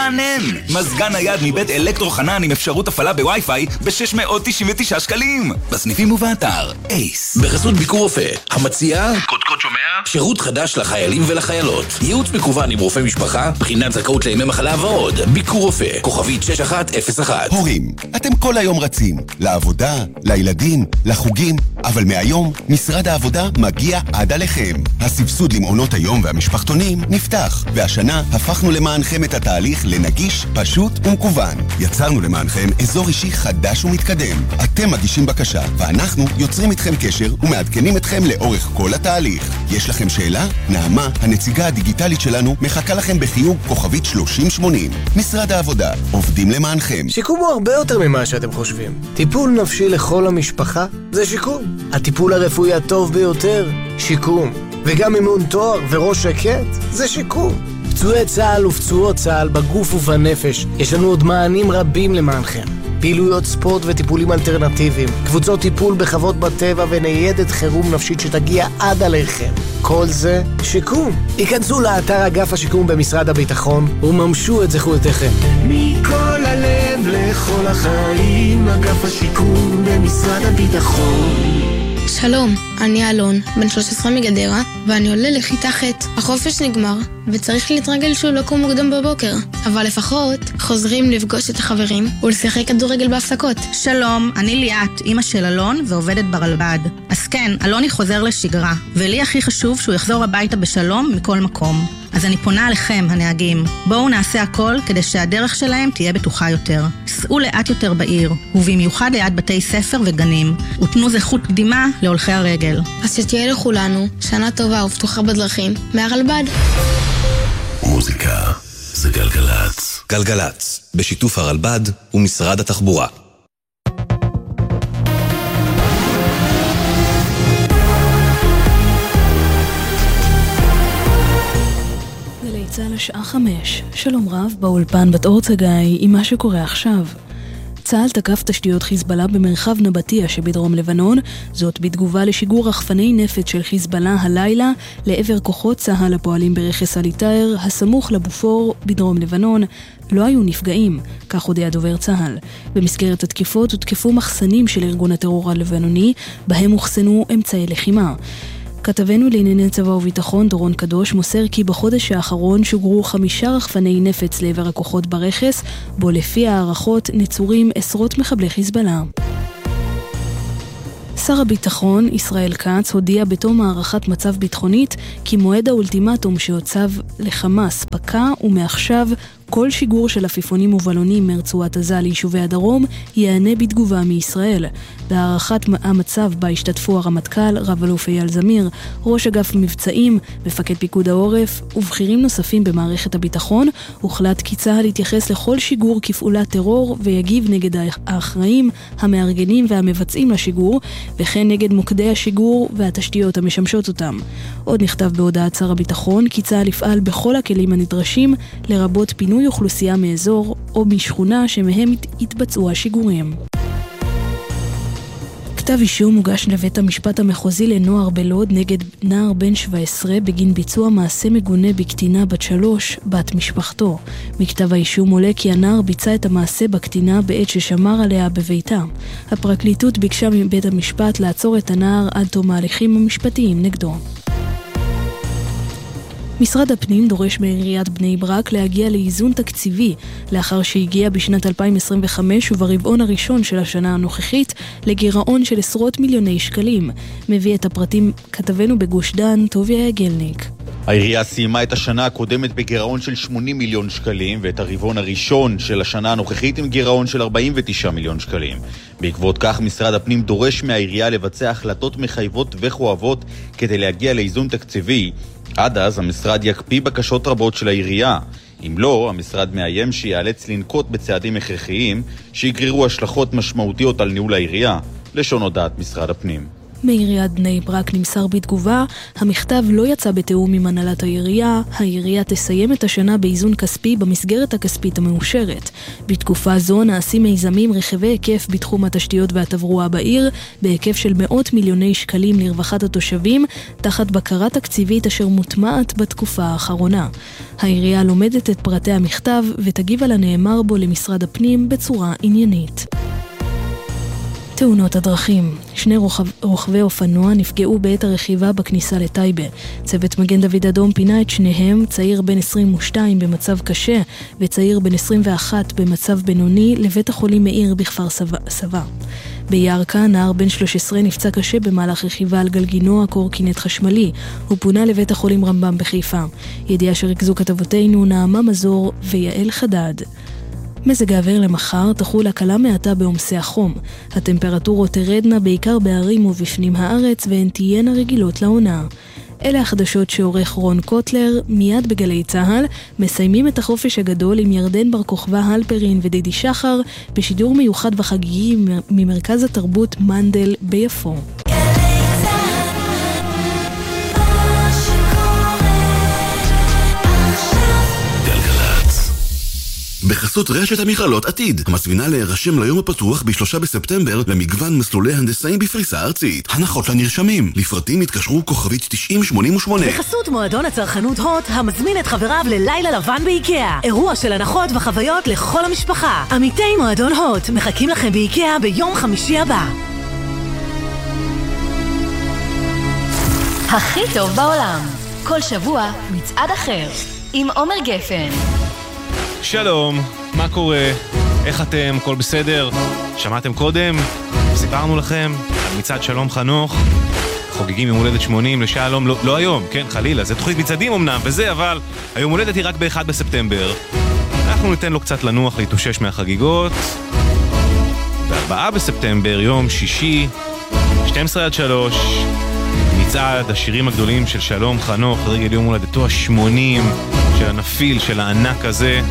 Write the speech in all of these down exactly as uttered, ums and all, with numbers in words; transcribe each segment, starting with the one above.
מזגן נייד מבית אלקטרו חנן עם אפשרות הפעלה בווי-פיי ב-שש מאות תשעים ותשעה שקלים. בסניפים ובאתר אייס. בחסות ביקור רופא, המציעה קודקוד שומע? שירות חדש לחיילים ולחיילות, ייעוץ מקוון עם רופא משפחה, בחינת זכאות לימי מחלה ועוד. ביקור רופא, כוכבית שש אחת אפס אחת. הורים, אתם כל היום רצים לעבודה, לילדים, לחוגים, אבל מהיום משרד העבודה מגיע עד עליכם. הסבסוד למעונות היום והמשפחתונים נפתח, והשנה הפכנו למענכם את התהליך לנגיש, פשוט ומקוון. יצרנו למענכם אזור אישי חדש ומתקדם. אתם מגישים בקשה, ואנחנו יוצרים איתכם קשר ומעדכנים אתכם לאורך כל התהליך. יש לכם שאלה? נעמה, הנציגה הדיגיטלית שלנו, מחכה לכם בחיוג כוכבית שלושים שמונים. משרד העבודה, עובדים למענכם. שיקום הוא הרבה יותר ממה שאתם חושבים. טיפול נפשי לכל המשפחה זה שיקום. הטיפול הרפואי הטוב ביותר, שיקום. וגם אימון תואר וראש שקט זה שיקום. פצועי צה"ל ופצועות צה"ל בגוף ובנפש, יש לנו עוד מענים רבים למענכם. פעילויות ספורט וטיפולים אלטרנטיביים, קבוצות טיפול בחוות בטבע וניידת חירום נפשית שתגיע עד עליכם. כל זה שיקום. היכנסו לאתר אגף השיקום במשרד הביטחון וממשו את זכויותיכם. מכל הלב לכל החיים, אגף השיקום במשרד הביטחון. שלום, אני אלון, בן שלוש עשרה מגדרה, ואני עולה לכיתה ח'. החופש נגמר, וצריך להתרגל שוב לקום מוקדם בבוקר. אבל לפחות חוזרים לפגוש את החברים ולשחק כדורגל בהפסקות. שלום, אני ליאת, אמא של אלון ועובדת ברלב"ד. אז כן, אלוני חוזר לשגרה, ולי הכי חשוב שהוא יחזור הביתה בשלום מכל מקום. אז אני פונה עליכם, הנהגים. בואו נעשה הכל כדי שהדרך שלהם תהיה בטוחה יותר. סעו לאט יותר בעיר, ובמיוחד ליד בתי ספר וגנים, ותנו זכות קדימה להולכי הרגל. אז שתהיה לכולנו שנה טובה ובטוחה בדרכים מהרלב"ד. מוזיקה זה גלגלץ. גלגלץ, בשיתוף הרלב"ד ומשרד התחבורה. צה"ל השעה חמש, שלום רב באולפן בת אור צגאי עם מה שקורה עכשיו. צה"ל תקף תשתיות חיזבאללה במרחב נבטיה שבדרום לבנון, זאת בתגובה לשיגור רחפני נפץ של חיזבאללה הלילה לעבר כוחות צה"ל הפועלים ברכס אל-עטאר, הסמוך לבופור בדרום לבנון. לא היו נפגעים, כך הודיע דובר צה"ל. במסגרת התקיפות הותקפו מחסנים של ארגון הטרור הלבנוני, בהם הוחסנו אמצעי לחימה. כתבנו לענייני צבא וביטחון דורון קדוש מוסר כי בחודש האחרון שוגרו חמישה רחפני נפץ לעבר הכוחות ברכס, בו לפי הערכות נצורים עשרות מחבלי חיזבאללה. שר הביטחון ישראל כץ הודיע בתום הערכת מצב ביטחונית כי מועד האולטימטום שהוצב לחמאס פקע, ומעכשיו כל שיגור של עפיפונים ובלונים מרצועת עזה ליישובי הדרום יענה בתגובה מישראל. בהערכת המצב בה השתתפו הרמטכ"ל, רב אלוף אייל זמיר, ראש אגף מבצעים, מפקד פיקוד העורף ובכירים נוספים במערכת הביטחון, הוחלט כי צה"ל יתייחס לכל שיגור כפעולת טרור ויגיב נגד האחראים, המארגנים והמבצעים לשיגור, וכן נגד מוקדי השיגור והתשתיות המשמשות אותם. עוד נכתב בהודעת שר הביטחון כי צה"ל יפעל בכל הכלים הנדרשים, לרבות פינוי אוכלוסייה מאזור או משכונה שמהם יתבצעו השיגורים. כתב אישום מוגש לבית המשפט המחוזי לנוער בלוד נגד נער בן שבע עשרה בגין ביצוע מעשה מגונה בקטינה בת שלוש, בת משפחתו. מכתב האישום עולה כי הנער ביצע את המעשה בקטינה בעת ששמר עליה בביתה. הפרקליטות ביקשה מבית המשפט לעצור את הנער עד תום ההליכים המשפטיים נגדו. משרד הפנים דורש מעיריית בני ברק להגיע לאיזון תקציבי, לאחר שהגיע בשנת אלפיים עשרים וחמש וברבעון הראשון של השנה הנוכחית לגירעון של עשרות מיליוני שקלים. מביא את הפרטים כתבנו בגוש דן, טוביה יגלניק. העירייה סיימה את השנה הקודמת בגירעון של שמונים מיליון שקלים, ואת הרבעון הראשון של השנה הנוכחית עם גירעון של ארבעים ותשעה מיליון שקלים. בעקבות כך משרד הפנים דורש מהעירייה לבצע החלטות מחייבות וכואבות כדי להגיע לאיזון תקציבי. עד אז המשרד יקפיא בקשות רבות של העירייה. אם לא, המשרד מאיים שיאלץ לנקוט בצעדים הכרחיים שיגררו השלכות משמעותיות על ניהול העירייה, לשון הודעת משרד הפנים. מעיריית בני ברק נמסר בתגובה, המכתב לא יצא בתיאום עם הנהלת העירייה, העירייה תסיים את השנה באיזון כספי במסגרת הכספית המאושרת. בתקופה זו נעשים מיזמים רחבי היקף בתחום התשתיות והתברואה בעיר, בהיקף של מאות מיליוני שקלים לרווחת התושבים, תחת בקרה תקציבית אשר מוטמעת בתקופה האחרונה. העירייה לומדת את פרטי המכתב ותגיב על הנאמר בו למשרד הפנים בצורה עניינית. תאונות הדרכים. שני רוכב, רוכבי אופנוע נפגעו בעת הרכיבה בכניסה לטייבה. צוות מגן דוד אדום פינה את שניהם, צעיר בן עשרים ושתיים במצב קשה וצעיר בן עשרים ואחת במצב בינוני, לבית החולים מאיר בכפר סבא. בירכא, נער בן שלוש עשרה נפצע קשה במהלך רכיבה על גלגינוע קורקינט חשמלי. הוא פונה לבית החולים רמב"ם בחיפה. ידיעה שריכזו כתבותינו נעמה מזור ויעל חדד. מזג האוויר למחר תחול הקלה מעטה בעומסי החום. הטמפרטורות תרדנה בעיקר בערים ובפנים הארץ והן תהיינה רגילות לעונה. אלה החדשות שעורך רון קוטלר. מיד בגלי צהל מסיימים את החופש הגדול עם ירדן בר כוכבא הלפרין ודידי שחר בשידור מיוחד וחגיגי ממרכז התרבות מנדל ביפו. בחסות רשת המכללות עתיד, המזמינה להירשם ליום הפתוח בשלושה בספטמבר למגוון מסלולי הנדסאים בפריסה ארצית. הנחות לנרשמים, לפרטים התקשרו כוכבית תשעים שמונים ושמונה. בחסות מועדון הצרכנות הוט, המזמין את חבריו ללילה לבן באיקאה. אירוע של הנחות וחוויות לכל המשפחה. עמיתי מועדון הוט מחכים לכם באיקאה ביום חמישי הבא. הכי טוב בעולם, כל שבוע מצעד אחר, עם עומר גפן. שלום, מה קורה? איך אתם? כל בסדר? שמעתם קודם? סיפרנו לכם על מצעד שלום חנוך, חוגגים יום הולדת שמונים לשלום, לא, לא היום, כן, חלילה, זה תוכנית מצעדים אמנם וזה, אבל היום הולדת היא רק ב-אחד בספטמבר. אנחנו ניתן לו קצת לנוח להתאושש מהחגיגות. ב-ארבעה בספטמבר, יום שישי, שתים עשרה עד שלוש, מצעד השירים הגדולים של שלום חנוך לרגל יום הולדתו ה-שמונים של הנפיל, של הענק הזה.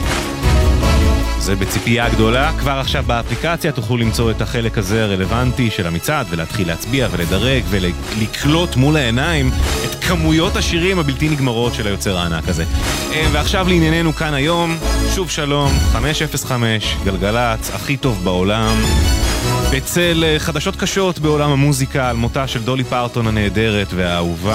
זה בציפייה גדולה. כבר עכשיו באפליקציה תוכלו למצוא את החלק הזה הרלוונטי של המצעד ולהתחיל להצביע ולדרג ולקלוט מול העיניים את כמויות השירים הבלתי נגמרות של היוצר הענק הזה. ועכשיו לענייננו כאן היום, שוב שלום, חמש אפס חמש, גלגלץ, הכי טוב בעולם. בצל חדשות קשות בעולם המוזיקה על מותה של דולי פרטון הנהדרת והאהובה.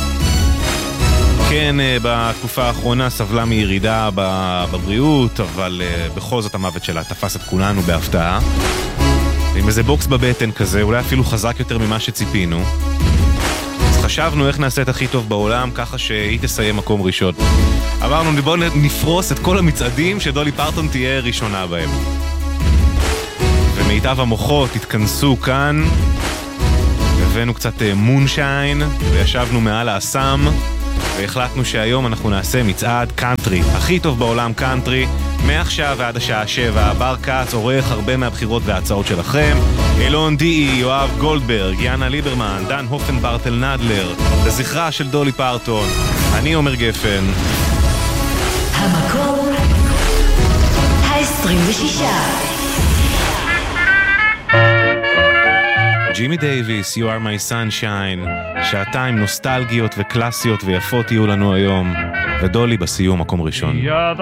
כן, בתקופה האחרונה סבלה מירידה בבריאות, אבל בכל זאת המוות שלה תפס את כולנו בהפתעה. עם איזה בוקס בבטן כזה, אולי אפילו חזק יותר ממה שציפינו. אז חשבנו איך נעשה את הכי טוב בעולם, ככה שהיא תסיים מקום ראשון. אמרנו, בואו נפרוס את כל המצעדים שדולי פרטון תהיה ראשונה בהם. ומיטב המוחות התכנסו כאן, הבאנו קצת מונשיין, וישבנו מעל האסם, והחלטנו שהיום אנחנו נעשה מצעד קאנטרי, הכי טוב בעולם קאנטרי, מעכשיו ועד השעה שבע. בר קץ עורך הרבה מהבחירות וההצעות שלכם, אילון די, יואב גולדברג, יאנה ליברמן, דן הופן ברטל נדלר, לזכרה של דולי פרטון. אני עומר גפן. המקום ה-עשרים ושישה. ג'ימי דייביס, You are my sunshine, שעתיים נוסטלגיות וקלאסיות ויפות יהיו לנו היום, ודולי בסיום מקום ראשון.